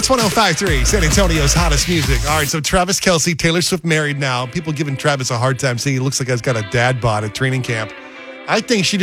105.3, San Antonio's hottest music. All right, so Travis Kelce, Taylor Swift married now. People giving Travis a hard time saying he looks like he's got a dad bod at training camp. I think she